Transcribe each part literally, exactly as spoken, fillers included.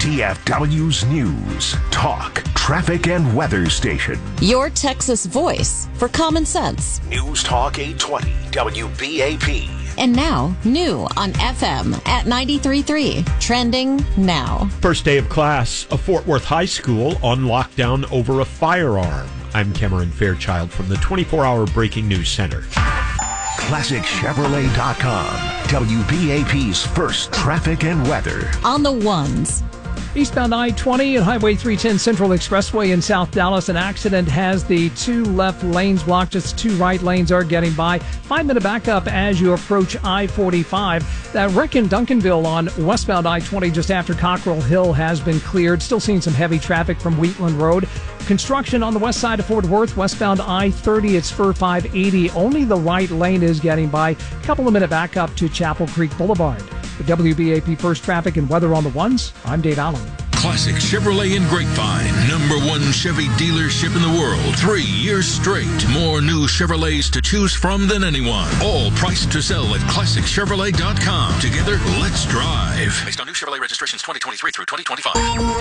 D F W's News, Talk, Traffic, and Weather Station. Your Texas voice for common sense. News Talk eight twenty W B A P. And now, new on F M at ninety-three point three. Trending now. First day of class, a Fort Worth high school on lockdown over a firearm. I'm Cameron Fairchild from the twenty-four hour Breaking News Center. Classic Chevrolet dot com, W B A P's first traffic and weather. On the ones. Eastbound I twenty and Highway three ten Central Expressway in South Dallas. An accident has the two left lanes blocked. Just two right lanes are getting by. Five-minute backup as you approach I forty-five. That wreck in Duncanville on westbound I twenty just after Cockrell Hill has been cleared. Still seeing some heavy traffic from Wheatland Road. Construction on the west side of Fort Worth, westbound I thirty at Spur five eighty. Only the right lane is getting by. Couple of minute backup to Chapel Creek Boulevard. The W B A P First Traffic and Weather on the Ones, I'm Dave Allen. Classic Chevrolet in Grapevine, number one Chevy dealership in the world. Three years straight. More new Chevrolets to choose from than anyone. All priced to sell at Classic Chevrolet dot com. Together, let's drive. Based on new Chevrolet registrations twenty twenty-three through twenty twenty-five.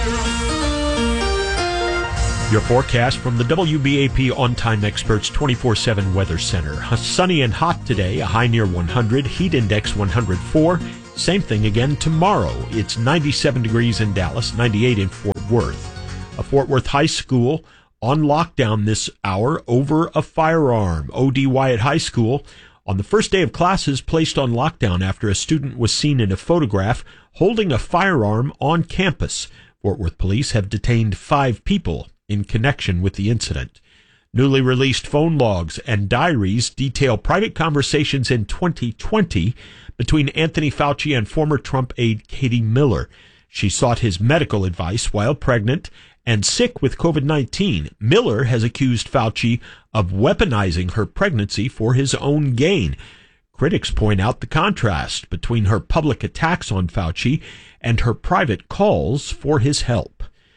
Your forecast from the W B A P On-Time Experts twenty-four seven Weather Center. Sunny and hot today, a high near one hundred, heat index one hundred four. Same thing again tomorrow. It's ninety-seven degrees in Dallas, ninety-eight in Fort Worth. A Fort Worth high school on lockdown this hour over a firearm. O D Wyatt High School, on the first day of classes, placed on lockdown after a student was seen in a photograph holding a firearm on campus. Fort Worth police have detained five people in connection with the incident. Newly released phone logs and diaries detail private conversations in twenty twenty between Anthony Fauci and former Trump aide Katie Miller. She sought his medical advice while pregnant and sick with covid nineteen. Miller has accused Fauci of weaponizing her pregnancy for his own gain. Critics point out the contrast between her public attacks on Fauci and her private calls for his help.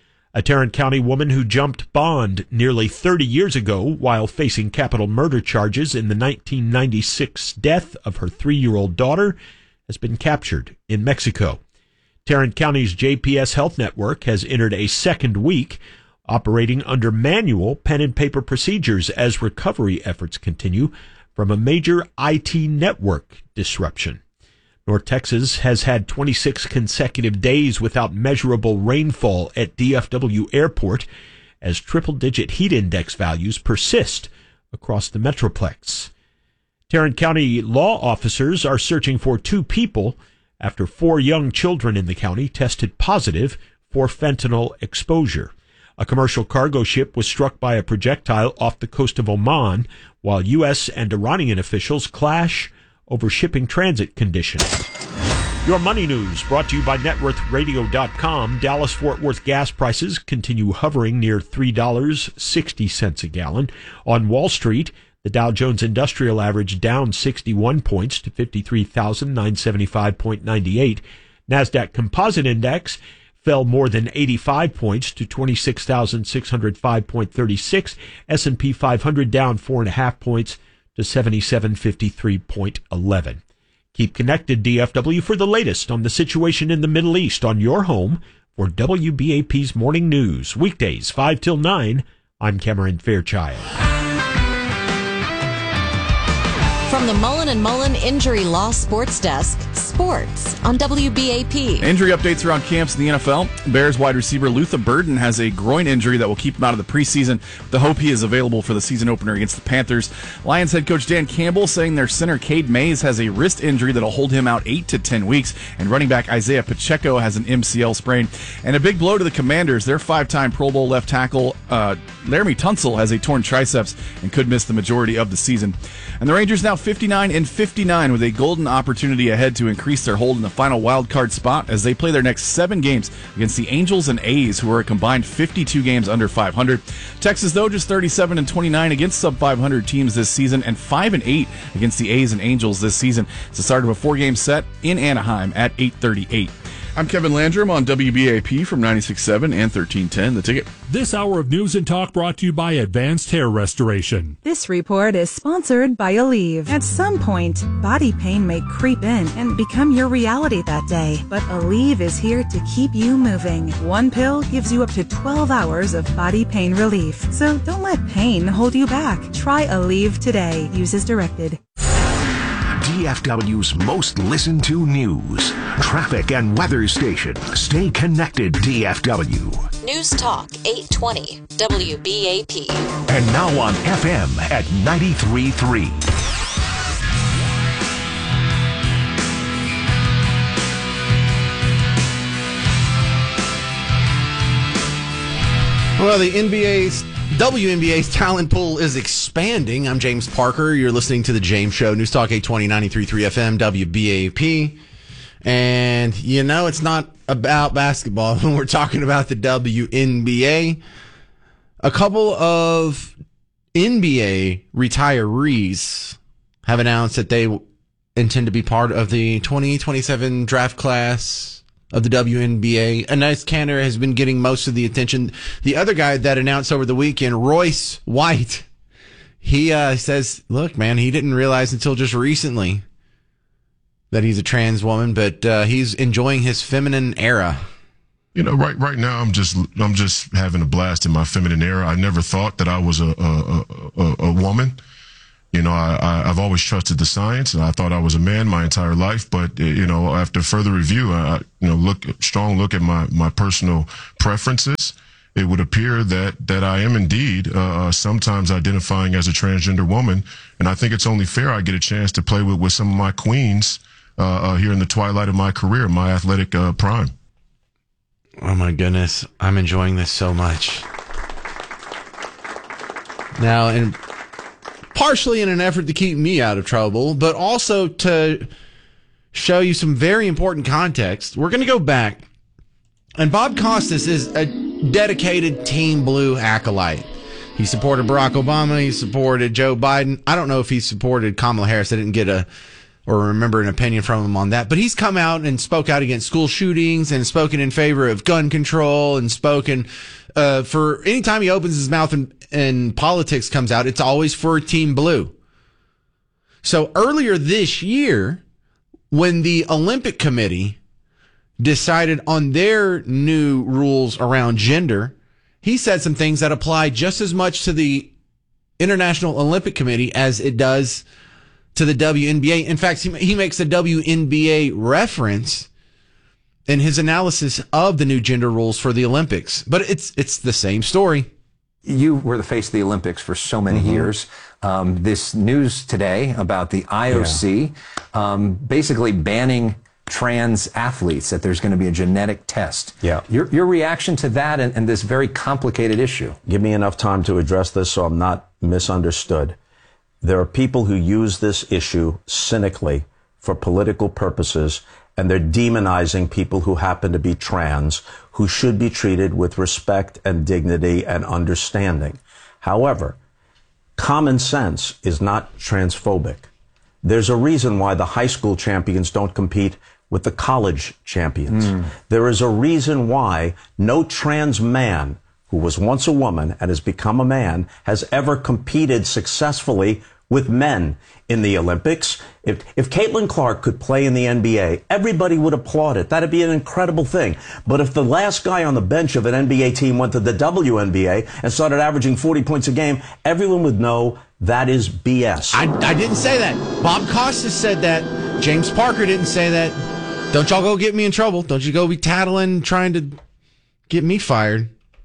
A Tarrant County woman who jumped bond nearly thirty years ago while facing capital murder charges in the nineteen ninety-six death of her three-year-old daughter has been captured in Mexico. Tarrant County's J P S Health Network has entered a second week operating under manual pen and paper procedures as recovery efforts continue from a major I T network disruption. North Texas has had twenty-six consecutive days without measurable rainfall at D F W Airport as triple-digit heat index values persist across the Metroplex. Tarrant County law officers are searching for two people after four young children in the county tested positive for fentanyl exposure. A commercial cargo ship was struck by a projectile off the coast of Oman, while U S and Iranian officials clash over shipping transit conditions. Your money news brought to you by net worth radio dot com. Dallas-Fort Worth gas prices continue hovering near three dollars and sixty cents a gallon. On Wall Street, the Dow Jones Industrial Average down sixty-one points to fifty-three thousand nine hundred seventy-five point nine eight. NASDAQ Composite Index fell more than eighty-five points to twenty-six thousand six hundred five point three six. S and P five hundred down four point five points to seventy-seven fifty-three point one one. Keep connected, D F W, for the latest on the situation in the Middle East on your home for W B A P's Morning News. Weekdays, five till nine. I'm Cameron Fairchild. From the Mullen and Mullen Injury Law Sports Desk, sports on W B A P. Injury updates around camps in the N F L. Bears wide receiver Luther Burden has a groin injury that will keep him out of the preseason. The hope he is available for the season opener against the Panthers. Lions head coach Dan Campbell saying their center Cade Mays has a wrist injury that will hold him out eight to ten weeks. And running back Isaiah Pacheco has an M C L sprain. And a big blow to the Commanders. Their five-time Pro Bowl left tackle uh, Laramie Tunsil has a torn triceps and could miss the majority of the season. And the Rangers now fifty-nine and fifty-nine with a golden opportunity ahead to increase their hold in the final wild card spot as they play their next seven games against the Angels and A's, who are a combined fifty-two games under five hundred. Texas, though, just thirty-seven and twenty-nine against sub five hundred teams this season and five and eight against the A's and Angels this season. It's the start of a four-game set in Anaheim at eight thirty-eight. I'm Kevin Landrum on W B A P from ninety-six point seven and thirteen ten. The Ticket. This hour of news and talk brought to you by Advanced Hair Restoration. This report is sponsored by Aleve. At some point, body pain may creep in and become your reality that day. But Aleve is here to keep you moving. One pill gives you up to twelve hours of body pain relief. So don't let pain hold you back. Try Aleve today. Use as directed. D F W's most listened to news, traffic, and weather station. Stay connected, D F W. News Talk eight twenty W B A P. And now on F M at ninety-three point three. Well, the N B A's W N B A's talent pool is expanding. I'm James Parker. You're listening to The James Show, News Talk eight twenty, ninety-three point three F M, W B A P. And, you know, it's not about basketball when we're talking about the W N B A. A couple of N B A retirees have announced that they intend to be part of the twenty twenty-seven draft class of the W N B A. Enes Kanter has been getting most of the attention. The other guy that announced over the weekend, Royce White, he uh, says, look, man, he didn't realize until just recently that he's a trans woman, but uh, he's enjoying his feminine era. You know, right right now, I'm just I'm just having a blast in my feminine era. I never thought that I was a a, a, a woman. You know, I, I, I've always trusted the science, and I thought I was a man my entire life. But, you know, after further review, I, you know, look, strong look at my, my personal preferences, it would appear that, that I am indeed uh, sometimes identifying as a transgender woman. And I think it's only fair I get a chance to play with, with some of my queens uh, uh, here in the twilight of my career, my athletic uh, prime. Oh, my goodness. I'm enjoying this so much. Now, in... partially in an effort to keep me out of trouble, but also to show you some very important context. We're going to go back, and Bob Costas is a dedicated Team Blue acolyte. He supported Barack Obama. He supported Joe Biden. I don't know if he supported Kamala Harris. I didn't get a or remember an opinion from him on that, but he's come out and spoke out against school shootings and spoken in favor of gun control and spoken uh, for any time he opens his mouth and, and politics comes out, it's always for Team Blue. So earlier this year, when the Olympic Committee decided on their new rules around gender, he said some things that apply just as much to the International Olympic Committee as it does to the W N B A. In fact, he, he makes a W N B A reference in his analysis of the new gender rules for the Olympics. But it's it's the same story. You were the face of the Olympics for so many mm-hmm. years. Um, this news today about the I O C yeah. um, basically banning trans athletes, that there's going to be a genetic test. Yeah. Your, your reaction to that and, and this very complicated issue? Give me enough time to address this so I'm not misunderstood. There are people who use this issue cynically for political purposes, and they're demonizing people who happen to be trans, who should be treated with respect and dignity and understanding. However, common sense is not transphobic. There's a reason why the high school champions don't compete with the college champions. Mm. There is a reason why no trans man who was once a woman and has become a man has ever competed successfully with men in the Olympics. If, if Caitlin Clark could play in the N B A, everybody would applaud it. That'd be an incredible thing. But if the last guy on the bench of an N B A team went to the W N B A and started averaging forty points a game, everyone would know that is B S. I, I didn't say that. Bob Costas said that. James Parker didn't say that. Don't y'all go get me in trouble. Don't you go be tattling, trying to get me fired.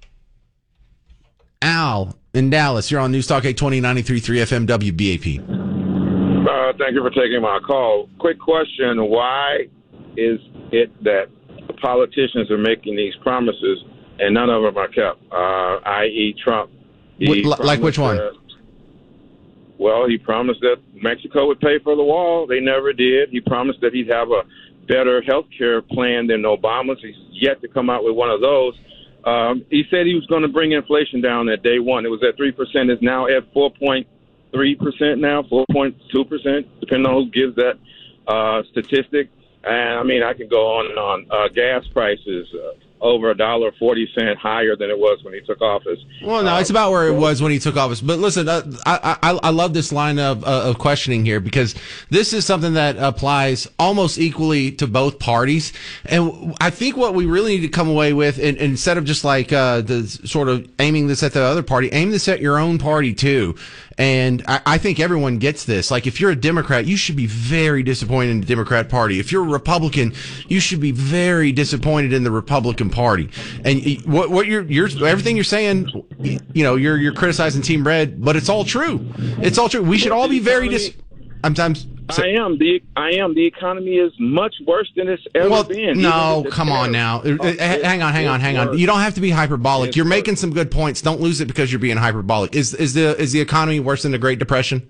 Al in Dallas, you're on News Talk eight twenty, ninety-three point three F M W B A P. Uh, thank you for taking my call. Quick question. Why is it that the politicians are making these promises and none of them are kept, uh, that is. Trump? What, like which one? That, well, he promised that Mexico would pay for the wall. They never did. He promised that he'd have a better health care plan than Obama's. He's yet to come out with one of those. Um, he said he was going to bring inflation down at day one. It was at three percent. It's now at four point three percent now, four point two percent, depending on who gives that uh, statistic. And I mean, I can go on and on. Uh, gas prices uh, over a dollar forty cent higher than it was when he took office. Well, no, um, it's about where it was when he took office. But listen, uh, I, I I love this line of uh, of questioning here, because this is something that applies almost equally to both parties. And I think what we really need to come away with, and, and instead of just like uh, the sort of aiming this at the other party, aim this at your own party too. And I, I think everyone gets this. Like, if you're a Democrat, you should be very disappointed in the Democrat Party. If you're a Republican, you should be very disappointed in the Republican Party. And what, what you're, you're, everything you're saying, you know, you're, you're criticizing Team Red, but it's all true. It's all true. We should all be very dis. I'm, I'm, I am the I am the economy is much worse than it's ever well, been. No, come on now. Oh, hang on, hang on, hang on. You don't have to be hyperbolic. It's you're making worse. Some good points. Don't lose it because you're being hyperbolic. Is is the is the economy worse than the Great Depression?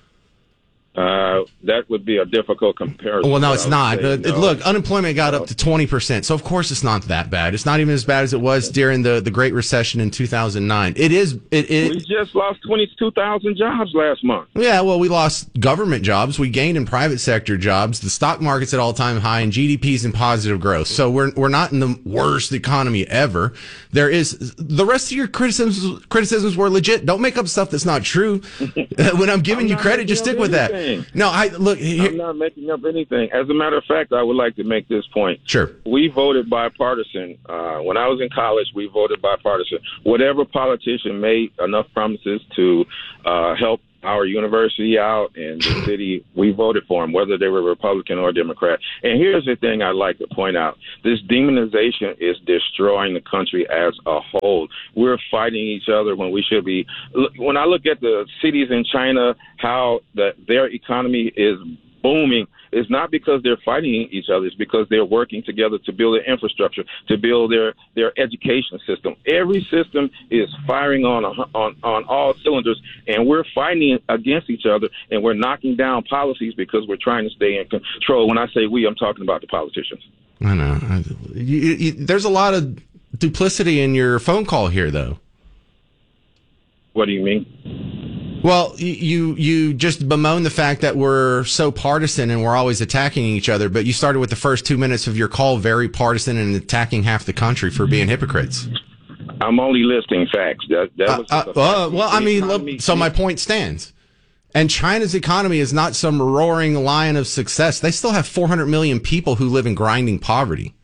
Uh, that would be a difficult comparison. Well, no, it's not. Say, uh, no. Look, unemployment got up to twenty percent, so of course it's not that bad. It's not even as bad as it was during the, the Great Recession in two thousand nine. It is. It, it we just lost twenty-two thousand jobs last month. Yeah, well, we lost government jobs. We gained in private sector jobs. The stock market's at all-time high, and G D P's in positive growth. So we're we're not in the worst economy ever. There is the rest of your criticisms. Criticisms were legit. Don't make up stuff that's not true. When I'm giving I'm you credit, just stick with that. No, I look. Here. I'm not making up anything. As a matter of fact, I would like to make this point. Sure. We voted bipartisan. Uh, when I was in college, we voted bipartisan. Whatever politician made enough promises to uh, help our university out and the city, we voted for them, whether they were Republican or Democrat. And here's the thing I'd like to point out. This demonization is destroying the country as a whole. We're fighting each other when we should be. When I look at the cities in China, how the, their economy is booming, it's not because they're fighting each other. It's because they're working together to build their infrastructure, to build their, their education system. Every system is firing on, a, on on all cylinders, and we're fighting against each other, and we're knocking down policies because we're trying to stay in control. When I say we, I'm talking about the politicians. I know. I, you, you, there's a lot of duplicity in your phone call here, though. What do you mean? Well, you you just bemoan the fact that we're so partisan and we're always attacking each other, but you started with the first two minutes of your call very partisan and attacking half the country for being hypocrites. I'm only listing facts. That, that was uh, uh, uh, well, I mean, look, so my point stands. And China's economy is not some roaring lion of success. They still have four hundred million people who live in grinding poverty.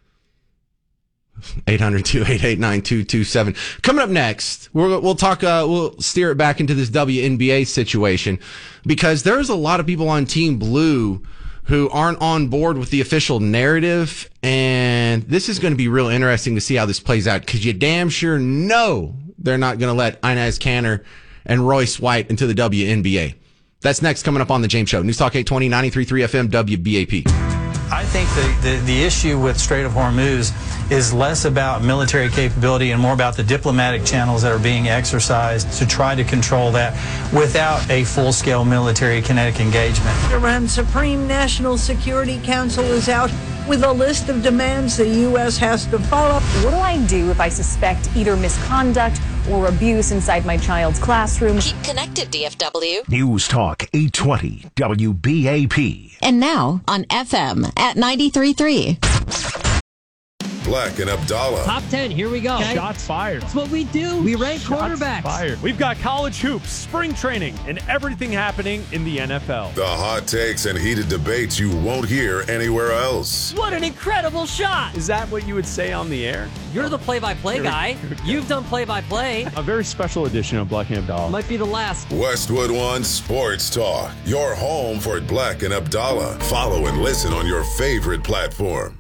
eight hundred, two eight eight, nine two two seven. Coming up next, we'll, we'll talk, uh, we'll steer it back into this W N B A situation, because there's a lot of people on Team Blue who aren't on board with the official narrative. And this is going to be real interesting to see how this plays out, because you damn sure know they're not going to let Inez Kanter and Royce White into the W N B A. That's next, coming up on The James Show. News Talk eight twenty, ninety-three point three F M, W B A P. I think the, the, the issue with Strait of Hormuz is less about military capability and more about the diplomatic channels that are being exercised to try to control that without a full-scale military kinetic engagement. Iran's Supreme National Security Council is out with a list of demands the U S has to follow. What do I do if I suspect either misconduct or abuse inside my child's classroom? Keep connected, D F W. News Talk eight twenty W B A P. And now on F M at ninety-three point three. Black and Abdallah. Top ten, here we go. Okay. Shots fired. That's what we do. We rank Shots quarterbacks. Fired. We've got college hoops, spring training, and everything happening in the N F L. The hot takes and heated debates you won't hear anywhere else. What an incredible shot. Is that what you would say on the air? You're the play-by-play guy. You've done play-by-play. A very special edition of Black and Abdallah. Might be the last. Westwood One Sports Talk. Your home for Black and Abdallah. Follow and listen on your favorite platform.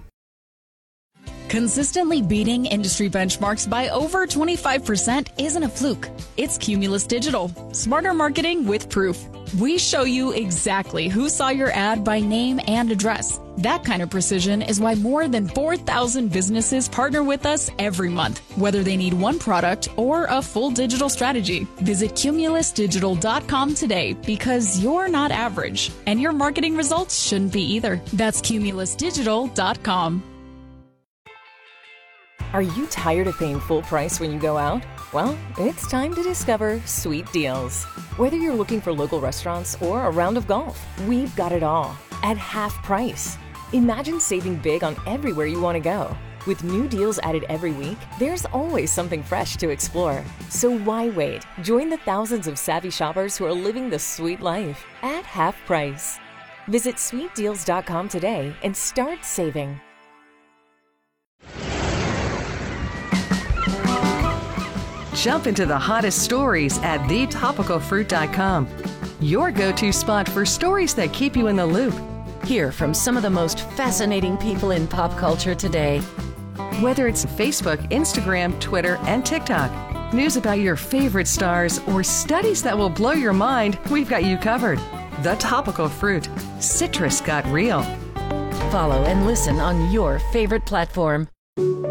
Consistently beating industry benchmarks by over twenty-five percent isn't a fluke. It's Cumulus Digital. Smarter marketing with proof. We show you exactly who saw your ad by name and address. That kind of precision is why more than four thousand businesses partner with us every month, whether they need one product or a full digital strategy. Visit cumulus digital dot com today, because you're not average, and your marketing results shouldn't be either. That's cumulus digital dot com. Are you tired of paying full price when you go out? Well, it's time to discover Sweet Deals. Whether you're looking for local restaurants or a round of golf, we've got it all at half price. Imagine saving big on everywhere you want to go. With new deals added every week, there's always something fresh to explore. So why wait? Join the thousands of savvy shoppers who are living the sweet life at half price. Visit sweet deals dot com today and start saving. Jump into the hottest stories at the topical fruit dot com. Your go-to spot for stories that keep you in the loop. Hear from some of the most fascinating people in pop culture today. Whether it's Facebook, Instagram, Twitter, and TikTok, news about your favorite stars, or studies that will blow your mind, we've got you covered. The Topical Fruit. Citrus got real. Follow and listen on your favorite platform.